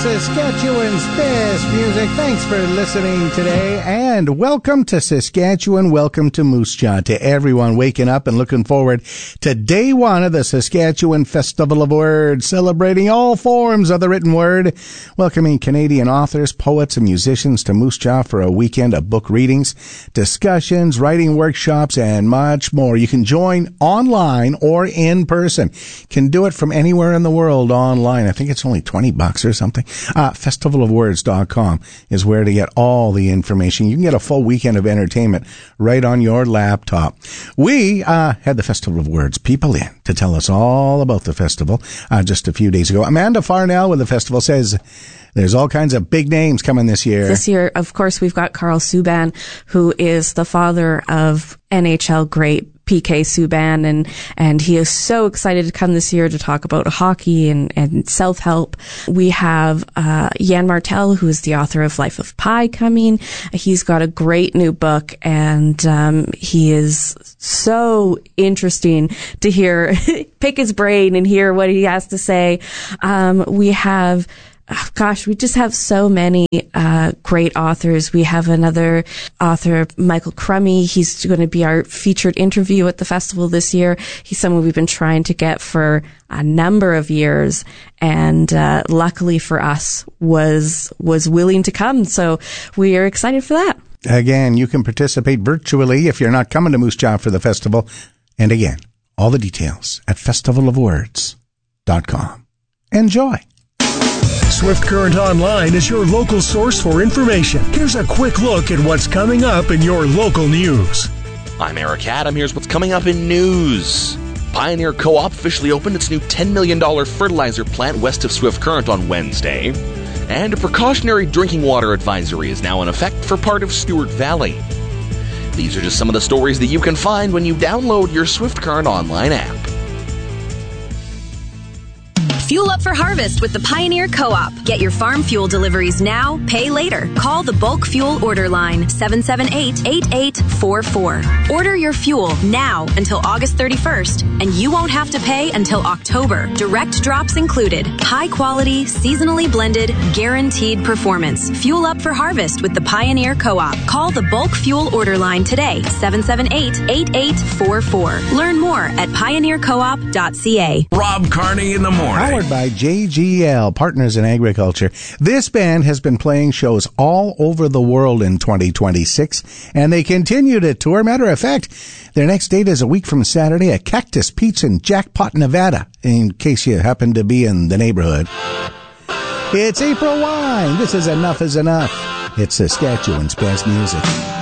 Saskatchewan's best music. Thanks for listening today, and welcome to Saskatchewan. Welcome to Moose Jaw. To everyone waking up and looking forward to day one of the Saskatchewan Festival of Words, celebrating all forms of the written word, welcoming Canadian authors, poets, and musicians to Moose Jaw for a weekend of book readings, discussions, writing workshops, and much more. You can join online or in person. Can do it from anywhere in the world online. I think it's only $20 or something. Festivalofwords.com is where to get all the information. You can get a full weekend of entertainment right on your laptop. We had the Festival of Words people in to tell us all about the festival just a few days ago. Amanda Farnell with the festival says there's all kinds of big names coming this year. This year, of course, we've got Carl Subban, who is the father of NHL great PK Subban, and he is so excited to come this year to talk about hockey and self-help. We have Jan Martel, who is the author of Life of Pi, coming. He's got a great new book, and he is so interesting to hear, pick his brain and hear what he has to say. We have we just have so many great authors. We have another author, Michael Crummy. He's going to be our featured interview at the festival this year. He's someone we've been trying to get for a number of years, and luckily for us was willing to come. So we are excited for that. Again, you can participate virtually if you're not coming to Moose Jaw for the festival. And again, all the details at festivalofwords.com. Enjoy. Swift Current Online is your local source for information. Here's a quick look at what's coming up in your local news. I'm Eric Adam. Here's what's coming up in news. Pioneer Co-op officially opened its new $10 million fertilizer plant west of Swift Current on Wednesday. And a precautionary drinking water advisory is now in effect for part of Stewart Valley. These are just some of the stories that you can find when you download your Swift Current Online app. Fuel up for harvest with the Pioneer Co-op. Get your farm fuel deliveries now, pay later. Call the bulk fuel order line 778-8844. Order your fuel now until August 31st, and you won't have to pay until October. Direct drops included. High quality, seasonally blended, guaranteed performance. Fuel up for harvest with the Pioneer Co-op. Call the bulk fuel order line today, 778-8844. Learn more at pioneercoop.ca. Rob Carney in the morning. Powered by JGL, Partners in Agriculture. This band has been playing shows all over the world in 2026, and they continue to tour. Matter of fact, their next date is a week from Saturday at Cactus Pete's in Jackpot, Nevada, in case you happen to be in the neighborhood. It's April Wine. This is Enough is Enough. It's Saskatchewan's best music.